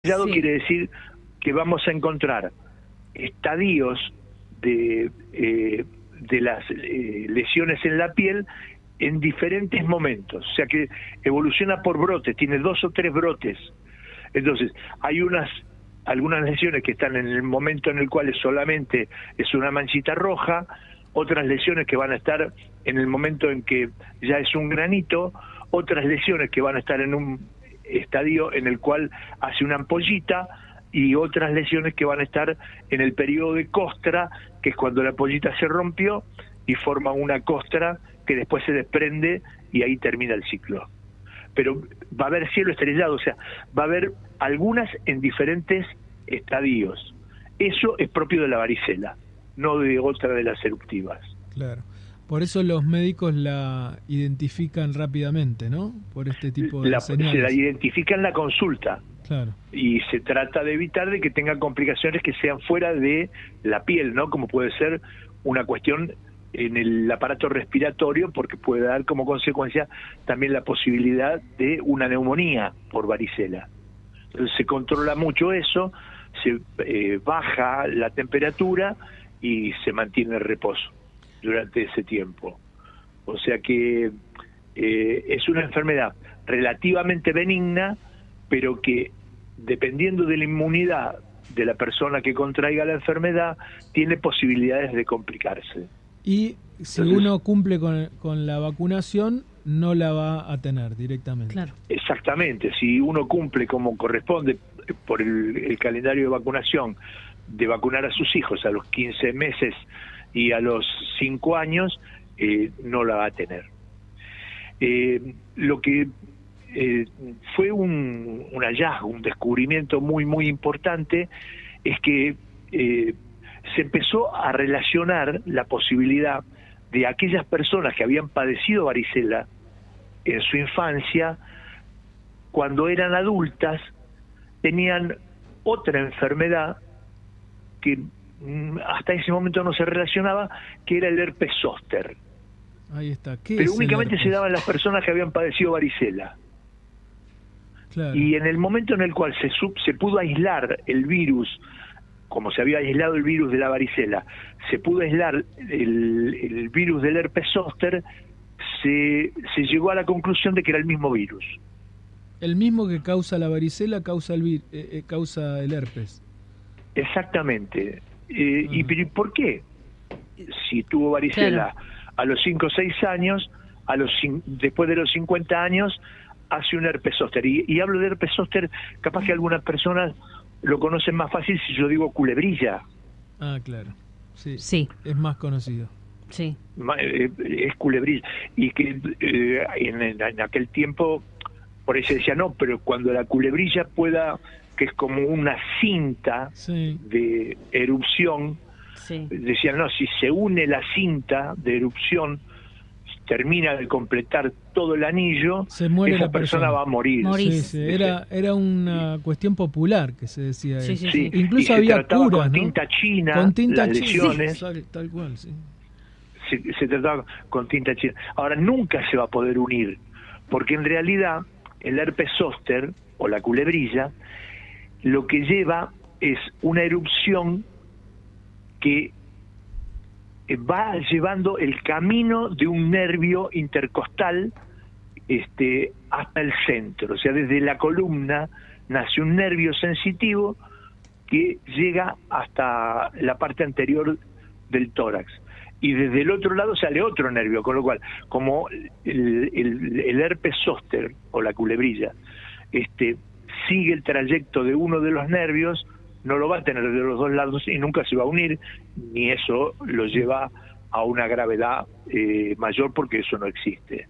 Sí. Quiere decir que vamos a encontrar estadios de las lesiones en la piel en diferentes momentos, o sea que evoluciona por brotes, tiene 2 o 3 brotes. Entonces, hay algunas lesiones que están en el momento en el cual solamente es una manchita roja, otras lesiones que van a estar en el momento en que ya es un granito, otras lesiones que van a estar en un estadio en el cual hace una ampollita, y otras lesiones que van a estar en el periodo de costra, que es cuando la ampollita se rompió y forma una costra que después se desprende y ahí termina el ciclo. Pero va a haber cielo estrellado, o sea, va a haber algunas en diferentes estadios. Eso es propio de la varicela, no de otra de las eruptivas. Claro. Por eso los médicos la identifican rápidamente, ¿no? Por este tipo de señales. Se la identifica en la consulta. Claro. Y se trata de evitar de que tenga complicaciones que sean fuera de la piel, ¿no? Como puede ser una cuestión en el aparato respiratorio, porque puede dar como consecuencia también la posibilidad de una neumonía por varicela. Entonces se controla mucho eso, se baja la temperatura y se mantiene el reposo durante ese tiempo. O sea que es una enfermedad relativamente benigna, pero que dependiendo de la inmunidad de la persona que contraiga la enfermedad, tiene posibilidades de complicarse. Y si uno cumple con la vacunación, no la va a tener directamente. Claro. Exactamente, si uno cumple como corresponde por el calendario de vacunación, de vacunar a sus hijos a los 15 meses y a los 5 años, no la va a tener. Lo que fue un hallazgo, un descubrimiento muy, muy importante, es que se empezó a relacionar la posibilidad de aquellas personas que habían padecido varicela en su infancia, cuando eran adultas, tenían otra enfermedad que hasta ese momento no se relacionaba, que era el herpes zóster. Ahí está. Pero únicamente se daba en las personas que habían padecido varicela. Claro. Y en el momento en el cual se pudo aislar el virus, como se había aislado el virus de la varicela, se pudo aislar el virus del herpes zóster, se llegó a la conclusión de que era el mismo virus. El mismo que causa la varicela causa el herpes. Exactamente. ¿Y por qué? Si tuvo varicela a los 5 o 6 años, después de los 50 años, hace un herpes zóster. Y hablo de herpes zóster, capaz que algunas personas lo conocen más fácil si yo digo culebrilla. Ah, claro. Sí. Sí. Es más conocido. Sí. Es culebrilla. Y que en aquel tiempo, por ahí se decía, no, pero cuando la culebrilla que es como una cinta de erupción, decían, no, si se une la cinta de erupción, termina de completar todo el anillo, se muere esa la persona va a morir. Sí. Era una cuestión popular que se decía eso. Sí. Incluso y había se trataba curas, con ¿no? tinta china, con tinta las lesiones. Tal cual, sí. Se trataba con tinta china. Ahora nunca se va a poder unir, porque en realidad el herpes zóster o la culebrilla lo que lleva es una erupción que va llevando el camino de un nervio intercostal hasta el centro. O sea, desde la columna nace un nervio sensitivo que llega hasta la parte anterior del tórax. Y desde el otro lado sale otro nervio, con lo cual, como el herpes zóster o la culebrilla sigue el trayecto de uno de los nervios, no lo va a tener de los dos lados y nunca se va a unir, ni eso lo lleva a una gravedad mayor, porque eso no existe.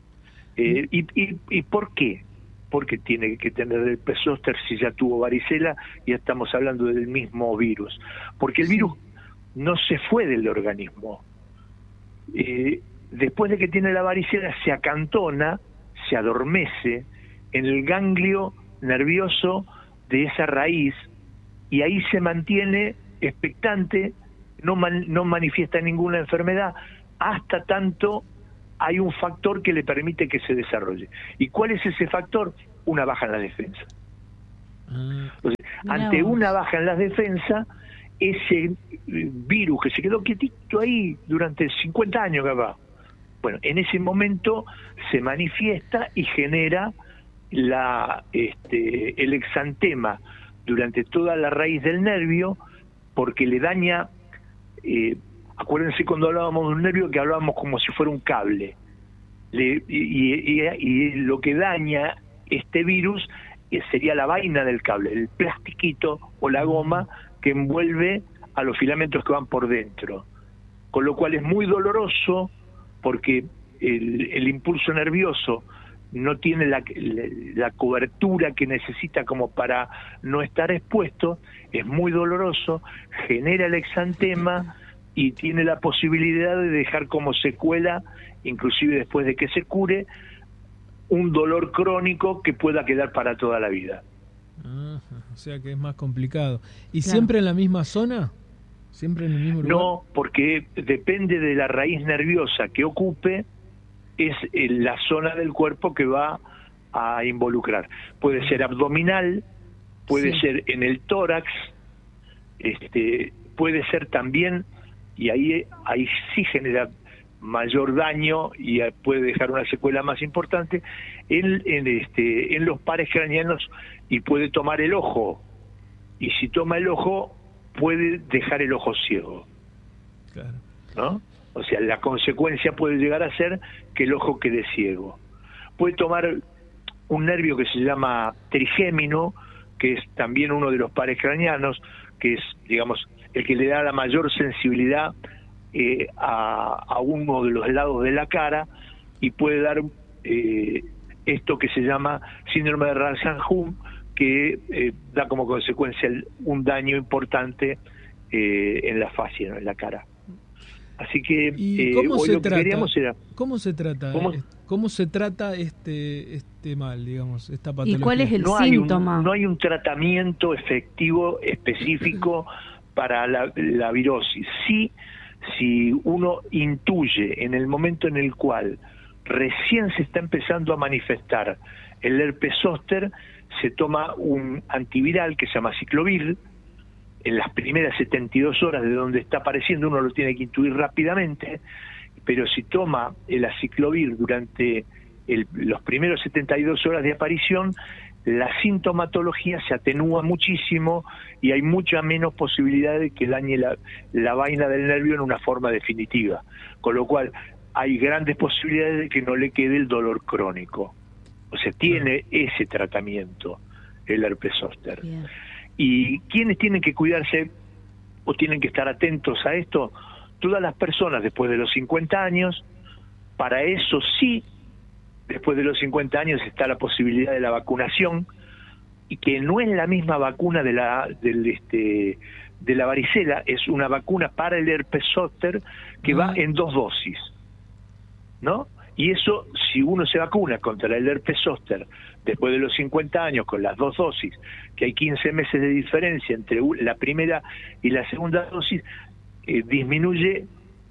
¿Y por qué? Porque tiene que tener el herpes zóster si ya tuvo varicela, y ya estamos hablando del mismo virus. Porque el virus no se fue del organismo. Después de que tiene la varicela, se acantona, se adormece en el ganglio nervioso de esa raíz, y ahí se mantiene expectante, no manifiesta ninguna enfermedad, hasta tanto hay un factor que le permite que se desarrolle. ¿Y cuál es ese factor? Una baja en la defensa. Entonces, ante una baja en las defensas, ese virus que se quedó quietito ahí durante 50 años capaz, bueno, en ese momento se manifiesta y genera el exantema durante toda la raíz del nervio, porque le daña, acuérdense cuando hablábamos de un nervio que hablábamos como si fuera un cable, y lo que daña este virus sería la vaina del cable, el plastiquito o la goma que envuelve a los filamentos que van por dentro, con lo cual es muy doloroso porque el impulso nervioso no tiene la cobertura que necesita como para no estar expuesto, es muy doloroso, genera el exantema y tiene la posibilidad de dejar como secuela, inclusive después de que se cure, un dolor crónico que pueda quedar para toda la vida. O sea que es más complicado. ¿Y siempre en la misma zona? ¿Siempre en el mismo lugar? No, porque depende de la raíz nerviosa que ocupe, es la zona del cuerpo que va a involucrar. Puede ser abdominal, puede ser en el tórax, puede ser también, y ahí sí genera mayor daño y puede dejar una secuela más importante en los pares craneanos, y puede tomar el ojo, y si toma el ojo puede dejar el ojo ciego. Claro. ¿No? O sea, la consecuencia puede llegar a ser que el ojo quede ciego. Puede tomar un nervio que se llama trigémino, que es también uno de los pares craneanos, que es, digamos, el que le da la mayor sensibilidad a uno de los lados de la cara, y puede dar esto que se llama síndrome de Ramsay-Hunt, que da como consecuencia un daño importante en la fascia, ¿no? En la cara. Así que ¿cómo hoy se lo que trata? queríamos era... ¿Cómo se trata? ¿Cómo se trata este mal, digamos, esta patología? ¿Y cuál es el síntoma? No hay un tratamiento efectivo, específico para la virosis. Sí, si uno intuye en el momento en el cual recién se está empezando a manifestar el herpes zóster, se toma un antiviral que se llama ciclovir. En las primeras 72 horas de donde está apareciendo uno lo tiene que intuir rápidamente, pero si toma el aciclovir durante los primeros 72 horas de aparición, la sintomatología se atenúa muchísimo y hay mucha menos posibilidad de que dañe la vaina del nervio en una forma definitiva, con lo cual hay grandes posibilidades de que no le quede el dolor crónico. O sea, tiene ese tratamiento el herpes zóster. Bien. ¿Y quiénes tienen que cuidarse o tienen que estar atentos a esto? Todas las personas después de los 50 años. Para eso sí, después de los 50 años está la posibilidad de la vacunación, y que no es la misma vacuna de la varicela, es una vacuna para el herpes zóster que va en 2 dosis, ¿no? Y eso, si uno se vacuna contra el herpes zóster después de los 50 años con las 2 dosis, que hay 15 meses de diferencia entre la primera y la segunda dosis, disminuye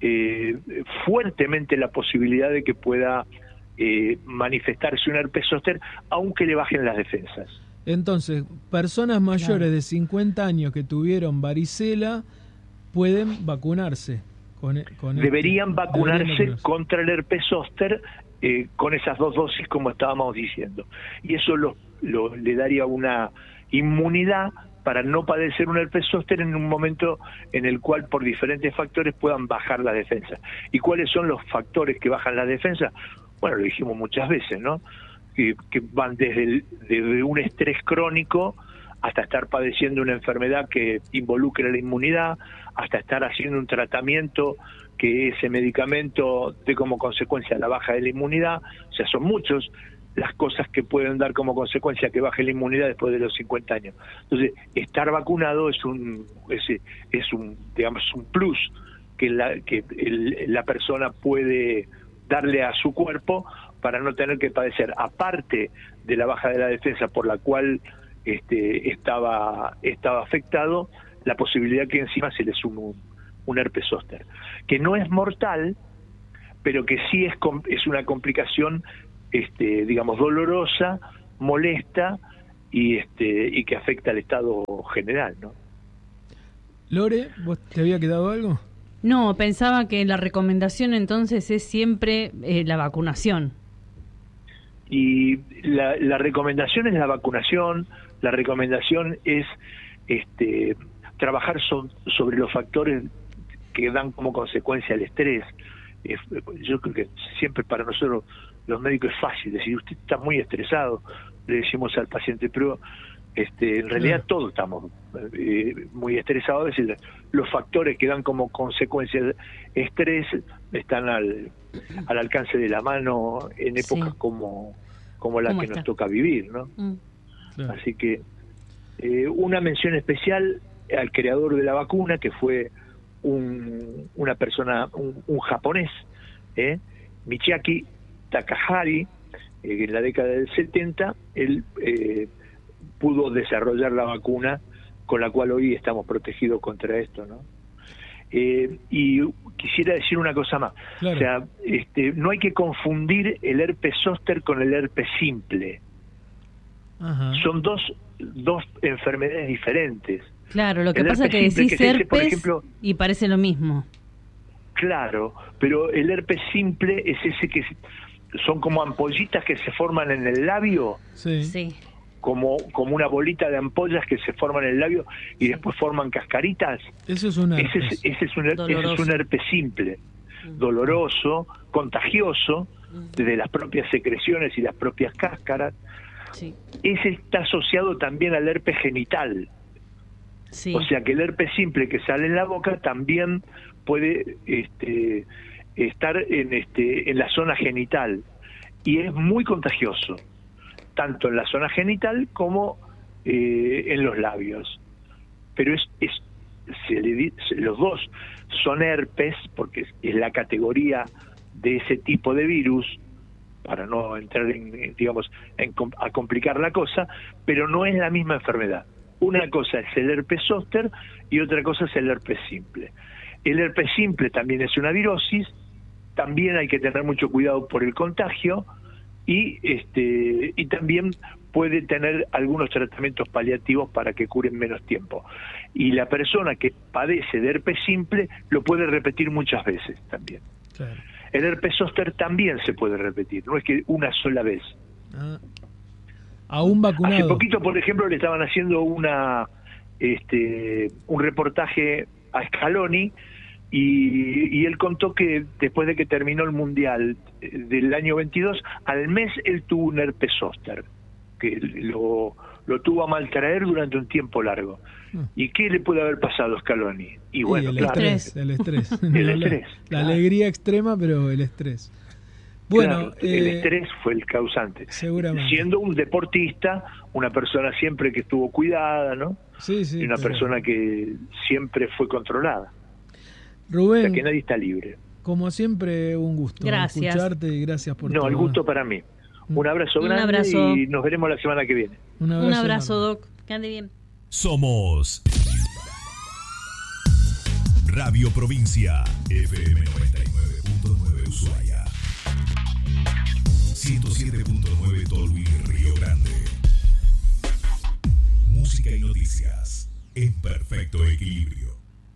fuertemente la posibilidad de que pueda manifestarse un herpes zóster, aunque le bajen las defensas. Entonces, personas mayores de 50 años que tuvieron varicela pueden vacunarse. Deberían vacunarse contra el herpes zóster con esas 2 dosis, como estábamos diciendo, y eso le daría una inmunidad para no padecer un herpes zóster en un momento en el cual por diferentes factores puedan bajar las defensas. ¿Y cuáles son los factores que bajan las defensas? Bueno, lo dijimos muchas veces, ¿no? Que van desde un estrés crónico hasta estar padeciendo una enfermedad que involucre la inmunidad, hasta estar haciendo un tratamiento que ese medicamento dé como consecuencia la baja de la inmunidad. O sea, son muchos las cosas que pueden dar como consecuencia que baje la inmunidad después de los 50 años. Entonces, estar vacunado es un plus que la persona puede darle a su cuerpo para no tener que padecer, aparte de la baja de la defensa por la cual estaba afectado, la posibilidad que encima se le sume un herpes zóster, que no es mortal, pero que sí es una complicación digamos dolorosa, molesta, y que afecta al estado general, ¿no? Lore, ¿vos te había quedado algo? No, pensaba que la recomendación entonces es siempre la vacunación. Y la recomendación es la vacunación, la recomendación es trabajar sobre los factores que dan como consecuencia el estrés. Yo creo que siempre para nosotros los médicos es fácil decir, usted está muy estresado, le decimos al paciente, pero en realidad todos estamos muy estresados. Es decir, los factores que dan como consecuencia estrés están al alcance de la mano en épocas como la que nos toca vivir, ¿no? Así que una mención especial al creador de la vacuna, que fue una persona, un japonés, Michiaki Takahari. En la década del 70 él pudo desarrollar la vacuna con la cual hoy estamos protegidos contra esto, ¿no? Y quisiera decir una cosa más. Claro. O sea, no hay que confundir el herpes zóster con el herpes simple. Ajá. Son dos enfermedades diferentes. Claro, lo que pasa es que decís herpes, por ejemplo, y parece lo mismo. Claro, pero el herpes simple es ese que son como ampollitas que se forman en el labio. Sí. Como una bolita de ampollas que se forman en el labio y después forman cascaritas. Eso es un herpes. Ese es un herpes simple, doloroso, contagioso, de las propias secreciones y las propias cáscaras. Sí. Ese está asociado también al herpes genital. Sí. O sea que el herpes simple que sale en la boca también puede estar en la zona genital y es muy contagioso, tanto en la zona genital como en los labios. Pero los dos son herpes porque es la categoría de ese tipo de virus, para no entrar a complicar la cosa, pero no es la misma enfermedad. Una cosa es el herpes zóster y otra cosa es el herpes simple. El herpes simple también es una virosis, también hay que tener mucho cuidado por el contagio y también puede tener algunos tratamientos paliativos para que curen menos tiempo. Y la persona que padece de herpes simple lo puede repetir muchas veces también. Claro. El herpes zóster también se puede repetir, no es que una sola vez. Aún vacunado. Hace poquito, por ejemplo, le estaban haciendo un reportaje a Scaloni y él contó que después de que terminó el Mundial del año 22, al mes él tuvo un herpes zóster, que lo tuvo a maltraer durante un tiempo largo. ¿Y qué le puede haber pasado a Scaloni? Y bueno, el claro, estrés. el estrés. La alegría extrema, pero el estrés. Bueno, claro, el estrés fue el causante. Seguramente. Siendo un deportista, una persona siempre que estuvo cuidada, ¿no? Sí, y una persona que siempre fue controlada. Rubén, o sea que nadie está libre. Como siempre, un gusto escucharte y gracias por todo. No, el gusto para mí. Un abrazo grande. Un abrazo. Y nos veremos la semana que viene. Un abrazo, Doc. Que ande bien. Somos Radio Provincia, FM 99.9 Ushuaia, 107.9 Tolwyn, Río Grande. Música y noticias en perfecto equilibrio.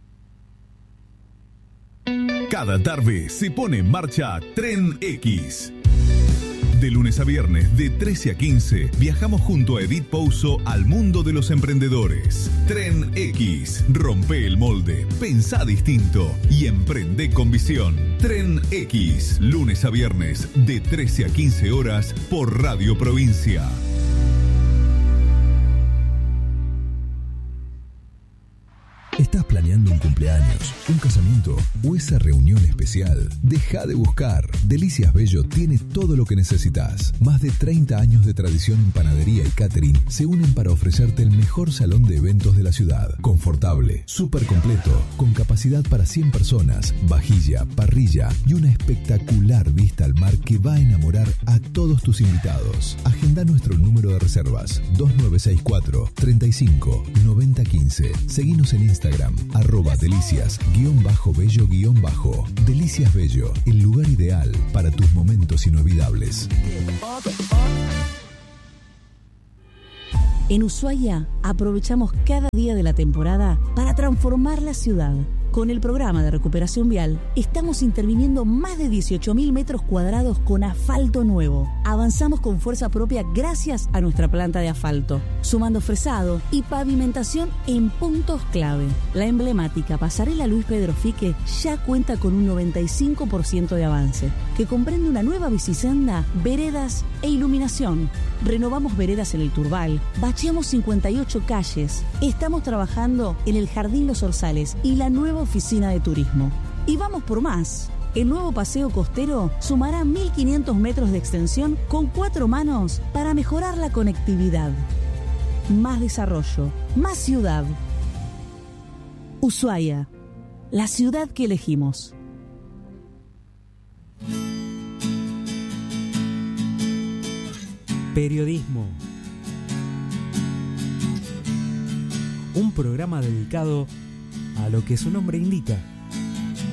Cada tarde se pone en marcha Tren X. De lunes a viernes, de 13 a 15, viajamos junto a Edith Pouso al mundo de los emprendedores. Tren X. Rompe el molde, pensá distinto y emprende con visión. Tren X. Lunes a viernes, de 13 a 15 horas, por Radio Provincia. ¿Estás planeando un cumpleaños, un casamiento o esa reunión especial? Deja de buscar. Delicias Bello tiene todo lo que necesitas. Más de 30 años de tradición en panadería y catering se unen para ofrecerte el mejor salón de eventos de la ciudad. Confortable, súper completo, con capacidad para 100 personas, vajilla, parrilla y una espectacular vista al mar que va a enamorar a todos tus invitados. Agenda nuestro número de reservas 2964 35 90 15. Seguinos en Instagram @delicias_bello_. Delicias Bello, el lugar ideal para tus momentos inolvidables. En Ushuaia aprovechamos cada día de la temporada para transformar la ciudad. Con el programa de recuperación vial, estamos interviniendo más de 18.000 metros cuadrados con asfalto nuevo. Avanzamos con fuerza propia gracias a nuestra planta de asfalto, sumando fresado y pavimentación en puntos clave. La emblemática pasarela Luis Pedro Fique ya cuenta con un 95% de avance, que comprende una nueva bicisenda, veredas e iluminación. Renovamos veredas en el Turbal, bacheamos 58 calles, estamos trabajando en el Jardín Los Orzales y la nueva oficina de turismo. Y vamos por más. El nuevo paseo costero sumará 1.500 metros de extensión con 4 manos para mejorar la conectividad. Más desarrollo, más ciudad. Ushuaia, la ciudad que elegimos. Periodismo. Un programa dedicado a lo que su nombre indica: